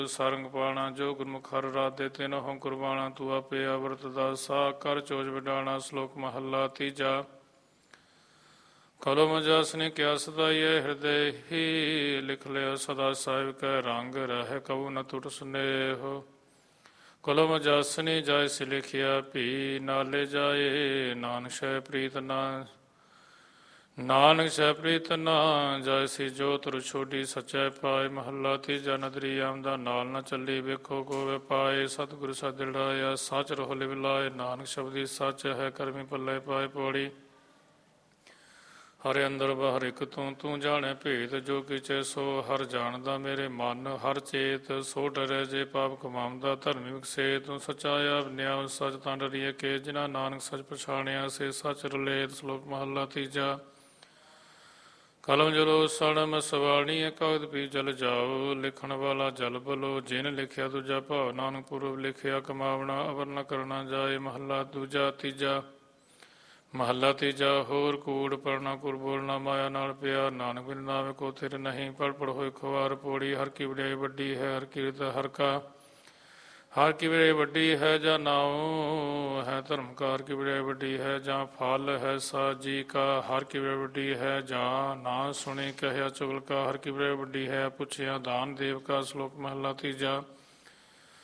ਸਰੰਗ ਪਾਣਾ ਜੋ ਗੁਰਮੁਖ ਹਰਿ ਰਾਧੇ ਤਿਨ ਹਉ ਕੁਰਬਾਣਾ ਤੂੰ ਆਪੇ ਅਵਰਤ ਦਾਸਾ ਕਰ ਚੋਜ ਵਿਡਾਣਾ। ਸ਼ਲੋਕ ਮਹੱਲਾ ਤੀਜਾ। ਕਲਮ ਜਸ ਨੇ ਕਿਆ ਸਦਾਈਐ ਹਿਰਦੇ ਹੀ ਲਿਖ ਲਿਆ ਸਦਾ ਸਾਹਿਬ ਕੈ ਰੰਗ ਰਹਿ ਕਉ ਨ ਟੁੱਟ ਸੁਨੇਹ। ਕਲਮ ਜਸ ਨੇ ਜੈਸ ਲਿਖਿਆ ਭੀ ਨਾਲੇ ਜਾਏ ਨਾਨਕ ਸ਼ੈ ਪ੍ਰੀਤ ਨਾ ਨਾਨਕ ਸ਼ੈ ਪ੍ਰੀਤ ਨਾ ਜੈਸੀ ਜੋਤ ਛੋਡੀ ਸਚੈ ਪਾਏ। ਮਹੱਲਾ ਤੀਜਾ। ਨਦਰੀ ਆਮਦਾ ਨਾਲ ਨਾ ਚੱਲੀ ਵੇਖੋ ਕੋ ਵੇ ਪਾਏ। ਸਤਿਗੁਰ ਸਦ ਲੜਾਇਆ ਸੱਚ ਰਹੁ ਲਿਵ ਲਾਏ। ਨਾਨਕ ਸ਼ਬਦੀ ਸੱਚ ਹੈ ਕਰਮੀ ਪੱਲੇ ਪਾਏ। ਪੌੜੀ। ਹਰ ਅੰਦਰ ਬਾਹਰ ਇੱਕ ਤੂੰ ਤੂੰ ਜਾਣੈ ਭੇਦ ਜੋ ਕਿਚੈ ਸੋ ਹਰ ਜਾਣਦਾ ਮੇਰੇ ਮਨ ਹਰ ਚੇਤ ਸੋ ਡਰੈ ਜੇ ਪਾਪ ਕਮਾਉਂਦਾ ਧਰਮੀ ਵਿਕਸੇ। ਤੂੰ ਸੱਚਾ ਆਪ ਨਿਆ ਸੱਚ ਤਾਂ ਡਰੀਏ ਕੇ ਜਿਨ੍ਹਾਂ ਨਾਨਕ ਸੱਚ ਪਛਾਣਿਆ ਸੇ ਸੱਚ ਰਲੇਤ। ਸ਼ਲੋਕ ਮਹੱਲਾ ਤੀਜਾ। ਕਲਮ ਜਲੋ ਸੜਮ ਸਵਾਣੀ ਕਾਗਦ ਪੀ ਜਲ ਜਾਓ ਲਿਖਣ ਵਾਲਾ ਜਲ ਬਲੋ ਜਿਨ ਲਿਖਿਆ ਦੂਜਾ ਭਾਵ ਨਾਨਕ ਪੁਰਬ ਲਿਖਿਆ ਕਮਾਵਣਾ ਅਵਰ ਨ ਕਰਨਾ ਜਾਏ। ਮਹੱਲਾ ਦੂਜਾ ਤੀਜਾ। ਮਹੱਲਾ ਤੀਜਾ। ਹੋਰ ਕੂੜ ਪੜਨਾ ਕੁਰ ਬੋਲਣਾ ਮਾਇਆ ਨਾਲ ਪਿਆਰ ਨਾਨਕ ਬਿਨ ਨਾਵੇ ਕੋ ਥਿਰ ਨਹੀਂ ਪੜ ਪੜ ਹੋਏ ਖੁਆਰ। ਪੌੜੀ। ਹਰ ਕੀ ਵਡਿਆਈ ਵੱਡੀ ਹੈ ਹਰ ਕੀਰਤ ਹਰ ਕਾ ਹਰ ਕੀ ਵਡਿਆਈ ਵੱਡੀ ਹੈ ਜਾਂ ਨਾਉ ਹੈ ਧਰਮ ਕਾ। ਹਰ ਕੀ ਵਡਿਆਈ ਵੱਡੀ ਹੈ ਜਾਂ ਫਲ ਹੈ ਸਾ ਜੀ ਕਾ। ਹਰ ਕੀ ਵਡਿਆਈ ਵੱਡੀ ਹੈ ਜਾਂ ਨਾ ਸੁਣੀ ਕਹਿਆ ਚੁਗਲ ਕਾ। ਹਰ ਕੀ ਵਡਿਆਈ ਵੱਡੀ ਹੈ ਪੁੱਛਿਆ ਦਾਨ ਦੇਵ ਕਾ। ਸ਼ਲੋਕ ਮਹੱਲਾ ਤੀਜਾ।